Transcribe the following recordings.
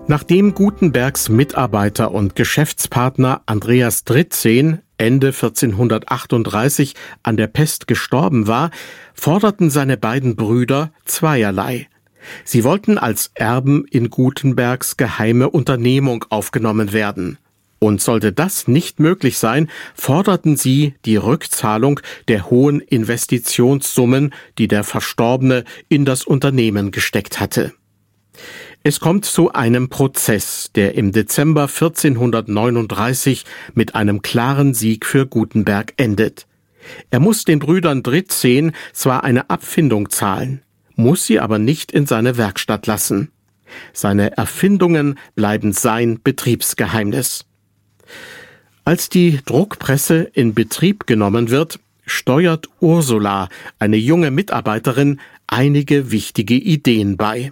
Nachdem Gutenbergs Mitarbeiter und Geschäftspartner Andreas Dritzehn Ende 1438 an der Pest gestorben war, forderten seine beiden Brüder zweierlei. Sie wollten als Erben in Gutenbergs geheime Unternehmung aufgenommen werden. Und sollte das nicht möglich sein, forderten sie die Rückzahlung der hohen Investitionssummen, die der Verstorbene in das Unternehmen gesteckt hatte. Es kommt zu einem Prozess, der im Dezember 1439 mit einem klaren Sieg für Gutenberg endet. Er muss den Brüdern Dritzehn zwar eine Abfindung zahlen, muss sie aber nicht in seine Werkstatt lassen. Seine Erfindungen bleiben sein Betriebsgeheimnis. Als die Druckpresse in Betrieb genommen wird, steuert Ursula, eine junge Mitarbeiterin, einige wichtige Ideen bei.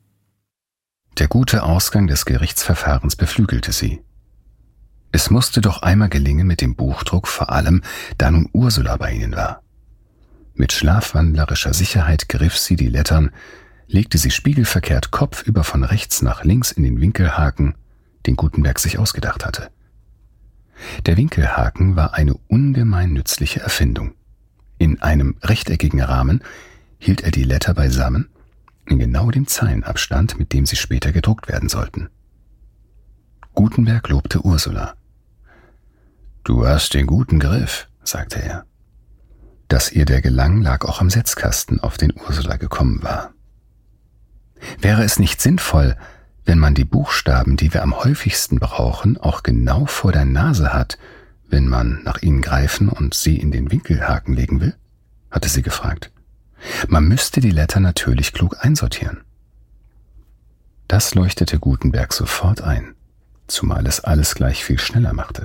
Der gute Ausgang des Gerichtsverfahrens beflügelte sie. Es musste doch einmal gelingen mit dem Buchdruck, vor allem da nun Ursula bei ihnen war. Mit schlafwandlerischer Sicherheit griff sie die Lettern, legte sie spiegelverkehrt kopfüber von rechts nach links in den Winkelhaken, den Gutenberg sich ausgedacht hatte. Der Winkelhaken war eine ungemein nützliche Erfindung. In einem rechteckigen Rahmen hielt er die Letter beisammen, in genau dem Zeilenabstand, mit dem sie später gedruckt werden sollten. Gutenberg lobte Ursula. »Du hast den guten Griff«, sagte er. Dass ihr der gelang, lag auch am Setzkasten, auf den Ursula gekommen war. Wäre es nicht sinnvoll, wenn man die Buchstaben, die wir am häufigsten brauchen, auch genau vor der Nase hat, wenn man nach ihnen greifen und sie in den Winkelhaken legen will? Hatte sie gefragt. Man müsste die Letter natürlich klug einsortieren. Das leuchtete Gutenberg sofort ein, zumal es alles gleich viel schneller machte.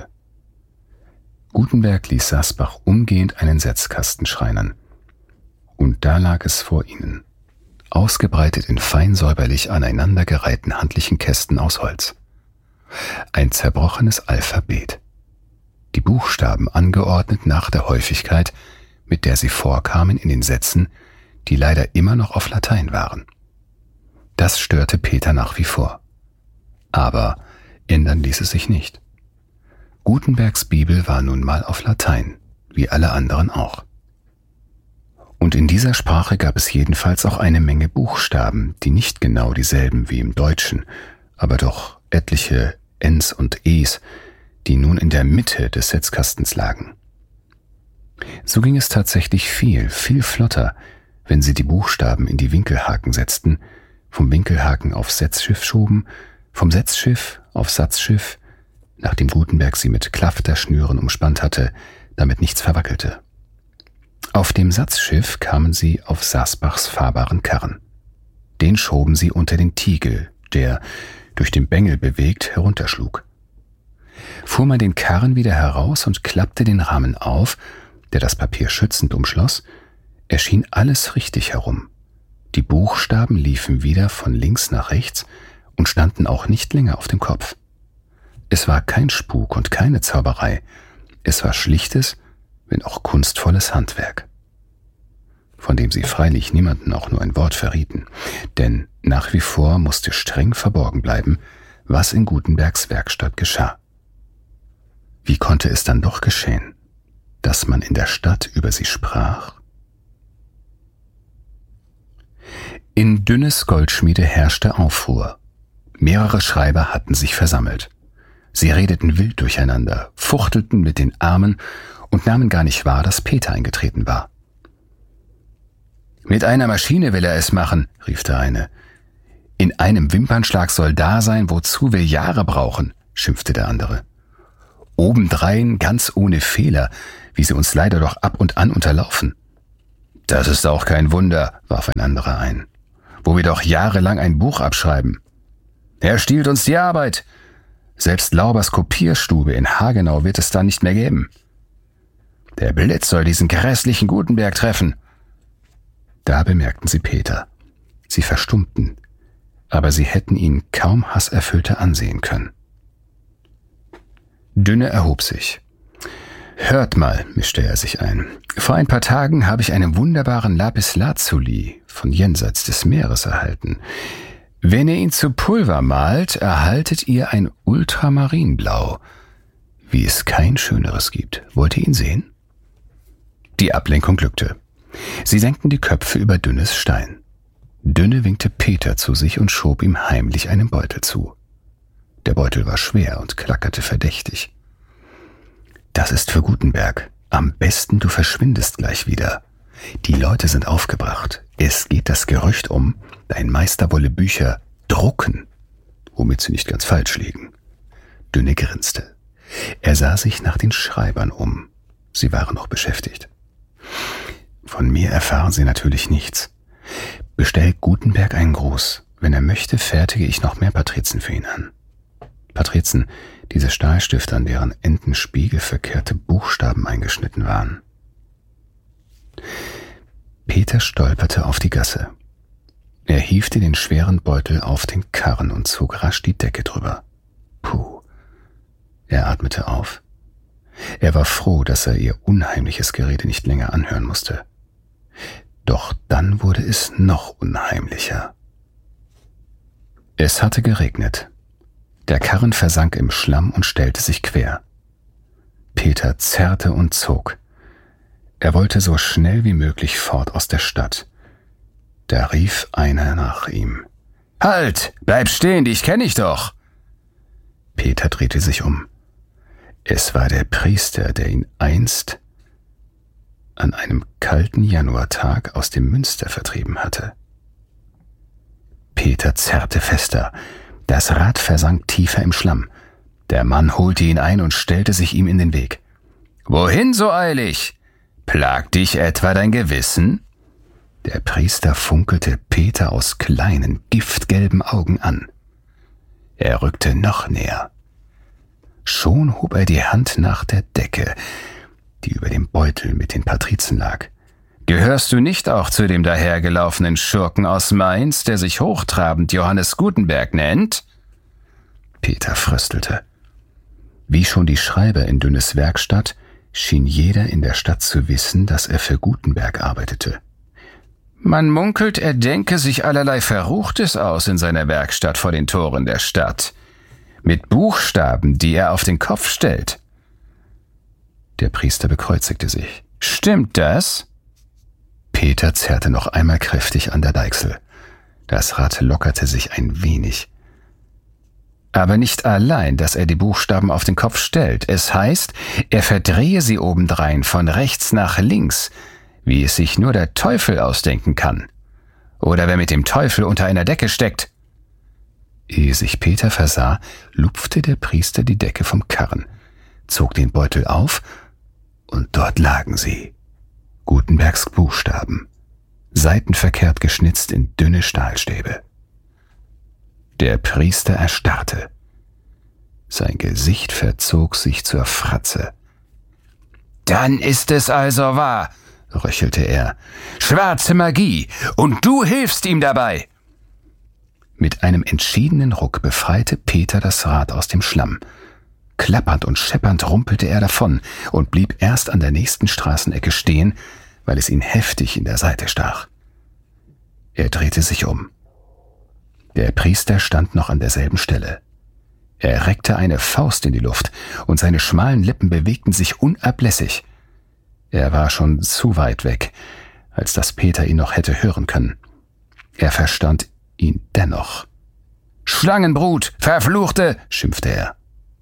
Gutenberg ließ Sasbach umgehend einen Setzkasten schreinern. Und da lag es vor ihnen, ausgebreitet in fein säuberlich aneinandergereihten handlichen Kästen aus Holz. Ein zerbrochenes Alphabet. Die Buchstaben angeordnet nach der Häufigkeit, mit der sie vorkamen in den Sätzen, die leider immer noch auf Latein waren. Das störte Peter nach wie vor. Aber ändern ließ es sich nicht. Gutenbergs Bibel war nun mal auf Latein, wie alle anderen auch. Und in dieser Sprache gab es jedenfalls auch eine Menge Buchstaben, die nicht genau dieselben wie im Deutschen, aber doch etliche Ns und Es, die nun in der Mitte des Setzkastens lagen. So ging es tatsächlich viel flotter, wenn sie die Buchstaben in die Winkelhaken setzten, vom Winkelhaken aufs Setzschiff schoben, vom Setzschiff auf Satzschiff, nachdem Gutenberg sie mit Klafterschnüren umspannt hatte, damit nichts verwackelte. Auf dem Satzschiff kamen sie auf Sasbachs fahrbaren Karren. Den schoben sie unter den Tiegel, der, durch den Bengel bewegt, herunterschlug. Fuhr man den Karren wieder heraus und klappte den Rahmen auf, der das Papier schützend umschloss, erschien alles richtig herum. Die Buchstaben liefen wieder von links nach rechts und standen auch nicht länger auf dem Kopf. Es war kein Spuk und keine Zauberei, es war schlichtes, wenn auch kunstvolles Handwerk, von dem sie freilich niemanden auch nur ein Wort verrieten, denn nach wie vor musste streng verborgen bleiben, was in Gutenbergs Werkstatt geschah. Wie konnte es dann doch geschehen, dass man in der Stadt über sie sprach? In Dünnes Goldschmiede herrschte Aufruhr. Mehrere Schreiber hatten sich versammelt. Sie redeten wild durcheinander, fuchtelten mit den Armen und nahmen gar nicht wahr, dass Peter eingetreten war. »Mit einer Maschine will er es machen«, rief der eine. »In einem Wimpernschlag soll da sein, wozu wir Jahre brauchen«, schimpfte der andere. »Obendrein ganz ohne Fehler, wie sie uns leider doch ab und an unterlaufen.« »Das ist auch kein Wunder«, warf ein anderer ein, »wo wir doch jahrelang ein Buch abschreiben. Er stiehlt uns die Arbeit. Selbst Laubers Kopierstube in Hagenau wird es dann nicht mehr geben. Der Blitz soll diesen grässlichen Gutenberg treffen.« Da bemerkten sie Peter. Sie verstummten, aber sie hätten ihn kaum hasserfüllter ansehen können. Dünne erhob sich. »Hört mal«, mischte er sich ein, »vor ein paar Tagen habe ich einen wunderbaren Lapislazuli von jenseits des Meeres erhalten. Wenn ihr ihn zu Pulver malt, erhaltet ihr ein Ultramarinblau, wie es kein schöneres gibt. Wollt ihr ihn sehen? Die Ablenkung glückte. Sie senkten die Köpfe über Dünnes Stein. Dünne winkte Peter zu sich und schob ihm heimlich einen Beutel zu. Der Beutel war schwer und klackerte verdächtig. »Das ist für Gutenberg. Am besten du verschwindest gleich wieder. Die Leute sind aufgebracht. Es geht das Gerücht um, dein Meister wolle Bücher drucken, womit sie nicht ganz falsch liegen.« Dünne grinste. Er sah sich nach den Schreibern um. Sie waren noch beschäftigt. »Von mir erfahren Sie natürlich nichts. Bestell Gutenberg einen Gruß. Wenn er möchte, fertige ich noch mehr Patrizen für ihn an.« Patrizen, diese Stahlstifte, an deren Enden spiegelverkehrte Buchstaben eingeschnitten waren. Peter stolperte auf die Gasse. Er hiefte den schweren Beutel auf den Karren und zog rasch die Decke drüber. Puh. Er atmete auf. Er war froh, dass er ihr unheimliches Gerede nicht länger anhören musste. Doch dann wurde es noch unheimlicher. Es hatte geregnet. Der Karren versank im Schlamm und stellte sich quer. Peter zerrte und zog. Er wollte so schnell wie möglich fort aus der Stadt. Da rief einer nach ihm. »Halt! Bleib stehen, dich kenne ich doch!« Peter drehte sich um. Es war der Priester, der ihn einst an einem kalten Januartag aus dem Münster vertrieben hatte. Peter zerrte fester. Das Rad versank tiefer im Schlamm. Der Mann holte ihn ein und stellte sich ihm in den Weg. »Wohin so eilig? Plagt dich etwa dein Gewissen?« Der Priester funkelte Peter aus kleinen, giftgelben Augen an. Er rückte noch näher. Schon hob er die Hand nach der Decke, die über dem Beutel mit den Patrizen lag. »Gehörst du nicht auch zu dem dahergelaufenen Schurken aus Mainz, der sich hochtrabend Johannes Gutenberg nennt?« Peter fröstelte. Wie schon die Schreiber in Dünnes Werkstatt, schien jeder in der Stadt zu wissen, dass er für Gutenberg arbeitete. Man munkelt, er denke sich allerlei Verruchtes aus in seiner Werkstatt vor den Toren der Stadt, mit Buchstaben, die er auf den Kopf stellt. Der Priester bekreuzigte sich. »Stimmt das?« Peter zerrte noch einmal kräftig an der Deichsel. Das Rad lockerte sich ein wenig. Aber nicht allein, dass er die Buchstaben auf den Kopf stellt. Es heißt, er verdrehe sie obendrein von rechts nach links, wie es sich nur der Teufel ausdenken kann. Oder wer mit dem Teufel unter einer Decke steckt. Ehe sich Peter versah, lupfte der Priester die Decke vom Karren, zog den Beutel auf, und dort lagen sie. Gutenbergs Buchstaben, seitenverkehrt geschnitzt in dünne Stahlstäbe. Der Priester erstarrte. Sein Gesicht verzog sich zur Fratze. »Dann ist es also wahr«, röchelte er. »Schwarze Magie, und du hilfst ihm dabei!« Mit einem entschiedenen Ruck befreite Peter das Rad aus dem Schlamm. Klappernd und scheppernd rumpelte er davon und blieb erst an der nächsten Straßenecke stehen, weil es ihn heftig in der Seite stach. Er drehte sich um. Der Priester stand noch an derselben Stelle. Er reckte eine Faust in die Luft, und seine schmalen Lippen bewegten sich unablässig. Er war schon zu weit weg, als dass Peter ihn noch hätte hören können. Er verstand ihn dennoch. »Schlangenbrut, Verfluchte«, schimpfte er.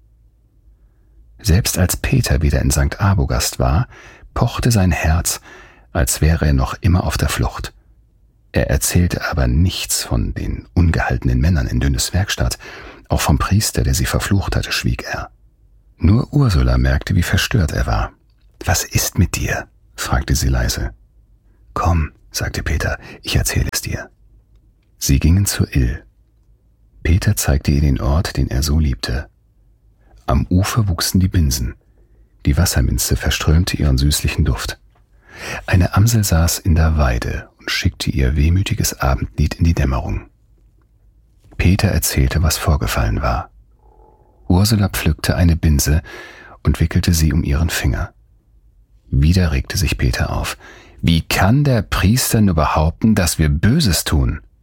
Selbst als Peter wieder in St. Arbogast war, pochte sein Herz, als wäre er noch immer auf der Flucht. Er erzählte aber nichts von den ungehaltenen Männern in Dünnes Werkstatt. Auch vom Priester, der sie verflucht hatte, schwieg er. Nur Ursula merkte, wie verstört er war. »Was ist mit dir?« fragte sie leise. »Komm«, sagte Peter, »ich erzähle es dir.« Sie gingen zur Ill. Peter zeigte ihr den Ort, den er so liebte. Am Ufer wuchsen die Binsen. Die Wasserminze verströmte ihren süßlichen Duft. Eine Amsel saß in der Weide und schickte ihr wehmütiges Abendlied in die Dämmerung. Peter erzählte, was vorgefallen war. Ursula pflückte eine Binse und wickelte sie um ihren Finger. Wieder regte sich Peter auf. »Wie kann der Priester nur behaupten, dass wir Böses tun?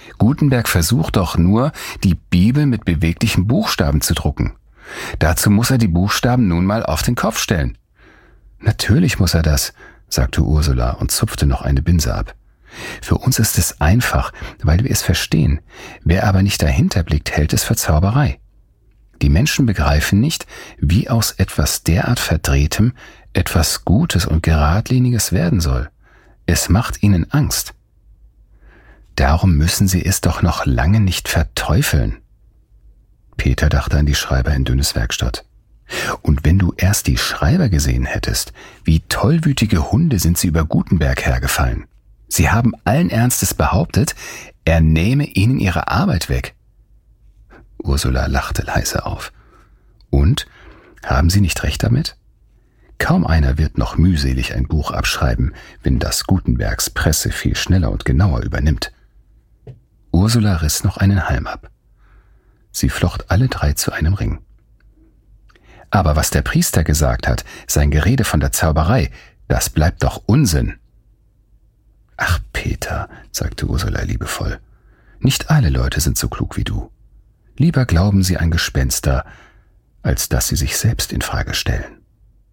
Gutenberg versucht doch nur, die Bibel mit beweglichen Buchstaben zu drucken. Dazu muss er die Buchstaben nun mal auf den Kopf stellen. Natürlich muss er das, sagte Ursula und zupfte noch eine Binse ab. Für uns ist es einfach, weil wir es verstehen. Wer aber nicht dahinter blickt, hält es für Zauberei. Die Menschen begreifen nicht, wie aus etwas derart Verdrehtem etwas Gutes und Geradliniges werden soll. Es macht ihnen Angst. Darum müssen sie es doch noch lange nicht verteufeln. Peter dachte an die Schreiber in Dünnes Werkstatt. Und wenn du erst die Schreiber gesehen hättest, wie tollwütige Hunde sind sie über Gutenberg hergefallen. Sie haben allen Ernstes behauptet, er nehme ihnen ihre Arbeit weg. Ursula lachte leise auf. Und? Haben Sie nicht recht damit? Kaum einer wird noch mühselig ein Buch abschreiben, wenn das Gutenbergs Presse viel schneller und genauer übernimmt. Ursula riss noch einen Halm ab. Sie flocht alle 3 zu einem Ring. Aber was der Priester gesagt hat, sein Gerede von der Zauberei, das bleibt doch Unsinn. Ach, Peter, sagte Ursula liebevoll, nicht alle Leute sind so klug wie du. Lieber glauben sie an Gespenster, als dass sie sich selbst in Frage stellen.